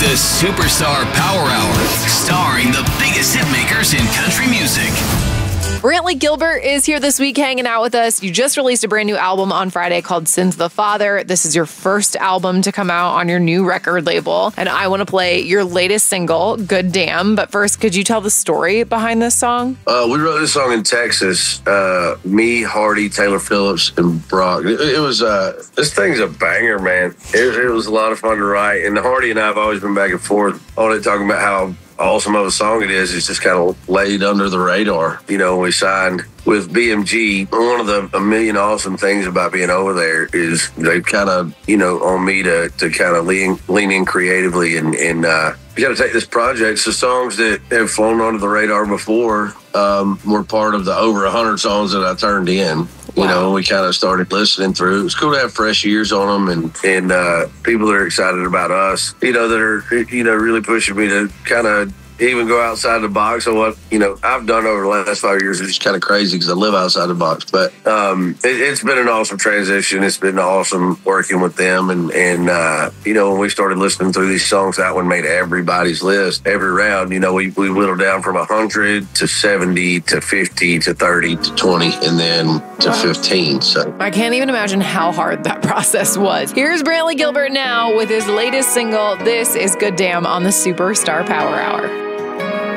The Superstar Power Hour, starring the biggest hit makers in country music. Brantley Gilbert is here this week hanging out with us. You just released a brand new album on Friday called Sins of the Father. This is your first album to come out on your new record label. And I want to play your latest single, Good Damn. But first, could you tell the story behind this song? We wrote this song in Texas. Me, Hardy, Taylor Phillips, and Brock. It was, this thing's a banger, man. It was a lot of fun to write. And Hardy and I have always been back and forth on it, talking about how awesome of a song it is. It's just kind of laid under the radar. You know, we signed with BMG. One of a million awesome things about being over there is they kind of, on me to kind of lean in creatively and you got to take this project. So songs that have flown under the radar before were part of the over 100 songs that I turned in. We kind of started listening through. It's cool to have fresh ears on them and people that are excited about us, that are, really pushing me to kind of even go outside the box. So what, I've done over the last 5 years, it's kind of crazy because I live outside the box. But it's been an awesome transition. It's been awesome working with them. And when we started listening through these songs, that one made everybody's list. Every round, we whittled down from 100 to 70 to 50 to 30 to 20 and then to 15. So I can't even imagine how hard that process was. Here's Brantley Gilbert now with his latest single. This is Good Damn on the Superstar Power Hour.